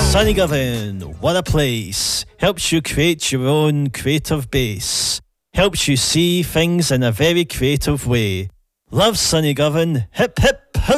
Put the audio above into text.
Sunnygovan, what a place. Helps you create your own creative base. Helps you see things in a very creative way. Love Sunnygovan, hip hip.